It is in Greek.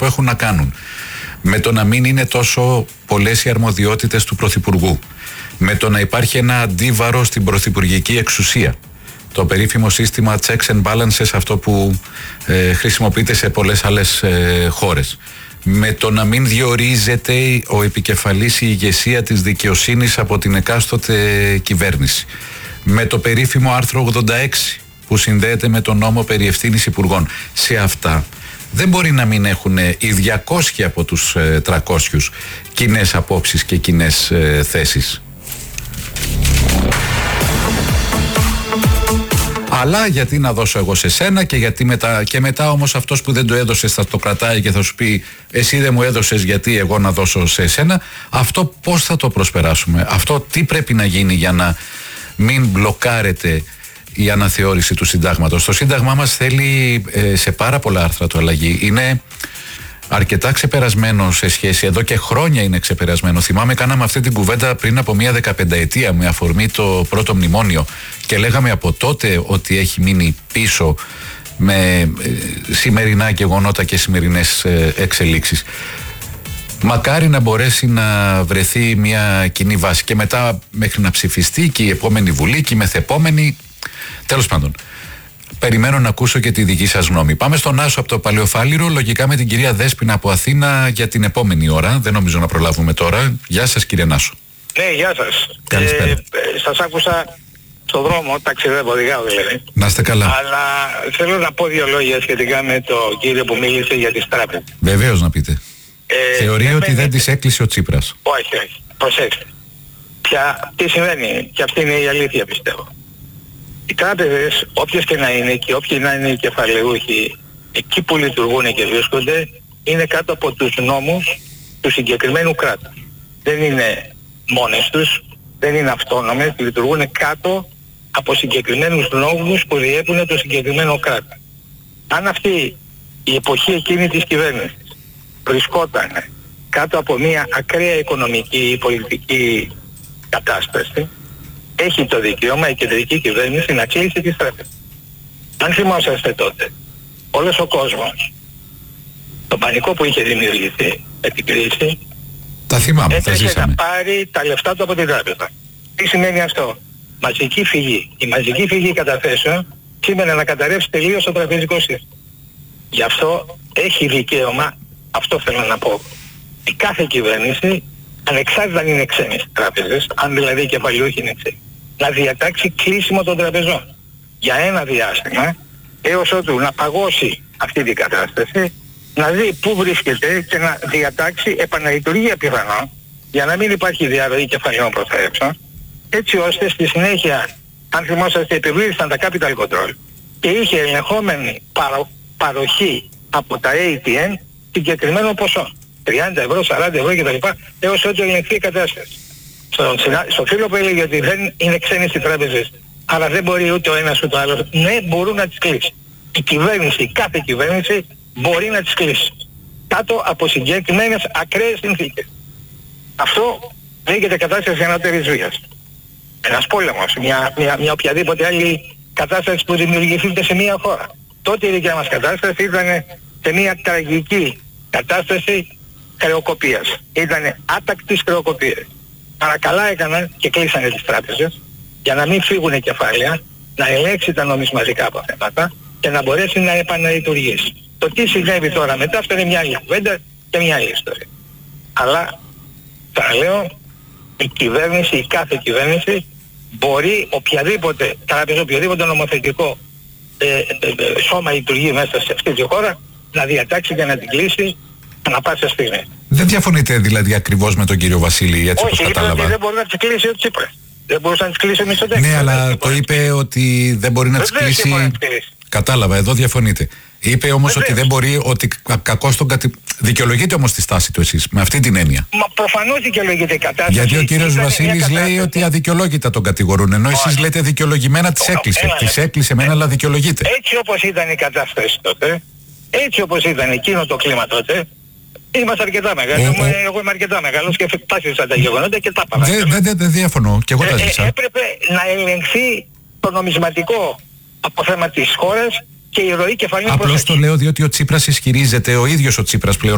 έχουν να κάνουν με το να μην είναι τόσο πολλές οι αρμοδιότητες του Πρωθυπουργού, με το να υπάρχει ένα αντίβαρο στην πρωθυπουργική εξουσία, το περίφημο σύστημα checks and balances, αυτό που χρησιμοποιείται σε πολλές άλλες χώρες, με το να μην διορίζεται ο επικεφαλής η ηγεσία της δικαιοσύνης από την εκάστοτε κυβέρνηση, με το περίφημο άρθρο 86 που συνδέεται με τον νόμο περί ευθύνης υπουργών. Σε αυτά δεν μπορεί να μην έχουν οι 200 από τους 300 κοινές απόψεις και κοινές θέσεις. Αλλά γιατί να δώσω εγώ σε σένα και μετά όμως αυτός που δεν το έδωσες θα το κρατάει και θα σου πει εσύ δεν μου έδωσες γιατί εγώ να δώσω σε εσένα. Αυτό πώς θα το προσπεράσουμε? Αυτό τι πρέπει να γίνει για να μην μπλοκάρεται η αναθεώρηση του συντάγματος? Το σύνταγμά μας θέλει σε πάρα πολλά άρθρα το αλλαγή. Είναι αρκετά ξεπερασμένο σε σχέση, εδώ και χρόνια είναι ξεπερασμένο. Θυμάμαι, κάναμε αυτή την κουβέντα πριν από μία 15ετία με αφορμή το πρώτο μνημόνιο και λέγαμε από τότε ότι έχει μείνει πίσω με σημερινά γεγονότα και σημερινές εξελίξεις. Μακάρι να μπορέσει να βρεθεί μια κοινή βάση και μετά μέχρι να ψηφιστεί και η επόμενη Βουλή και η μεθεπόμενη. Τέλος πάντων, περιμένω να ακούσω και τη δική σας γνώμη. Πάμε στον Άσο από το Παλαιοφάλιρο, λογικά με την κυρία Δέσποινα από Αθήνα για την επόμενη ώρα. Δεν νομίζω να προλάβουμε τώρα. Γεια σας κύριε Νάσο. Ναι, γεια σας. Καλησπέρα. Σας άκουσα στον δρόμο, ταξιδεύω, οδηγάω δηλαδή. Να είστε καλά. Αλλά θέλω να πω δύο λόγια σχετικά με το κύριο που μίλησε για τις τράπεζες. Βεβαίως να πείτε. Θεωρεί ότι δεν τις έκλεισε ο Τσίπρας. Όχι. Προσέξτε. Τι συμβαίνει, και αυτή είναι η αλήθεια πιστεύω. Οι τράπεζες, όποιες και να είναι και όποιοι να είναι οι κεφαλαιούχοι, εκεί που λειτουργούν και βρίσκονται, είναι κάτω από τους νόμους του συγκεκριμένου κράτους. Δεν είναι μόνες τους, δεν είναι αυτόνομες, λειτουργούν κάτω από συγκεκριμένους νόμους που διέπουν το συγκεκριμένο κράτος. Αν αυτή η εποχή εκείνη της κυβέρνησης βρισκόταν κάτω από μια ακραία οικονομική ή πολιτική κατάσταση, έχει το δικαίωμα η κεντρική κυβέρνηση να κλείσει τις τράπεζες. Αν θυμόσαστε τότε, όλος ο κόσμος, το πανικό που είχε δημιουργηθεί με την κρίση, τα θυμάμαι, έτρεχε να πάρει τα λεφτά του από την τράπεζα. Τι σημαίνει αυτό? Μαζική φυγή. Η μαζική φυγή καταθέσεων σήμαινε να καταρρεύσει τελείως το τραπεζικό σύστημα. Γι' αυτό έχει δικαίωμα, αυτό θέλω να πω, η κάθε κυβέρνηση, ανεξάρτητα αν είναι ξένες τράπεζες, αν δηλαδή οι κεφαλαιούχοι είναι ξένοι, να διατάξει κλείσιμο των τραπεζών για ένα διάστημα έως ότου να παγώσει αυτή την κατάσταση, να δει πού βρίσκεται και να διατάξει επαναλειτουργία πιθανόν για να μην υπάρχει διαρροή κεφαλαίων προς τα έξω, έτσι ώστε στη συνέχεια, αν θυμόσαστε, επιβλήθησαν τα capital control και είχε ελεγχόμενη παροχή από τα ATM συγκεκριμένο ποσό, 30 ευρώ, 40 ευρώ κτλ. Έως ότου ελεγχθεί η κατάσταση. Στο φίλο που έλεγε ότι δεν είναι ξένες οι τράπεζες, αλλά δεν μπορεί ούτε ο ένας ούτε ο άλλος, ναι, μπορούν να τις κλείσει. Η κυβέρνηση, η κάθε κυβέρνηση μπορεί να τις κλείσει κάτω από συγκεκριμένες ακραίες συνθήκες. Αυτό λέγεται κατάσταση ανώτερης βίας. Ένας πόλεμος, μια οποιαδήποτε άλλη κατάσταση που δημιουργηθείτε σε μια χώρα. Τότε η δικιά μας κατάσταση ήταν σε μια τραγική κατάσταση χρεοκοπίας. Ήταν άτακτης χρεοκοπίας. Αλλά καλά έκαναν και κλείσανε τις τράπεζες για να μην φύγουν κεφάλαια, να ελέγξει τα νομισματικά αποθέματα και να μπορέσει να επαναλειτουργήσει. Το τι συνέβη τώρα μετά, αυτό είναι μια άλλη κουβέντα και μια άλλη ιστορία. Αλλά, θα λέω, η κυβέρνηση, η κάθε κυβέρνηση μπορεί οποιαδήποτε τράπεζα, οποιοδήποτε νομοθετικό σώμα λειτουργεί μέσα σε αυτή τη χώρα να διατάξει και να την κλείσει ανά πάσα στιγμή. Δεν διαφωνείτε δηλαδή ακριβώς με τον κύριο Βασίλη, έτσι όπως κατάλαβα? Όχι, δεν μπορεί να τις κλείσει ο Τσίπρας. Δεν μπορούσε να τις κλείσει ο Μητσοτάκης. Ναι, αλλά το είπε ότι δεν μπορεί να τις κλείσει. Κατάλαβα, εδώ διαφωνείτε. Είπε όμως ότι δεν μπορεί, ότι κακώς τον δικαιολογείται όμως τη στάση του εσείς, με αυτή την έννοια. Μα προφανώς δικαιολογείται η κατάσταση. Γιατί ο κύριος Βασίλης λέει ότι αδικαιολόγητα τον κατηγορούν, ενώ εσείς λέτε δικαιολογημένα τις έκλεισε. Τις έκλεισε μένα, αλλά δικαιολογείται. Έτσι όπως ήταν η κατάσταση τότε, έτσι όπως ήταν εκείνο το κλίμα τότε, είμαστε αρκετά μεγάλοι. Εγώ είμαι αρκετά μεγάλος και φτάσισα τα γεγονότα και τα είπα. Δεν διαφωνώ, και εγώ τα ζήσα. Έπρεπε να ελεγχθεί το νομισματικό αποθέμα της χώρας και η ροή κεφαλαίων. Απλώς το λέω διότι ο Τσίπρας ισχυρίζεται, ο ίδιος ο Τσίπρας πλέον,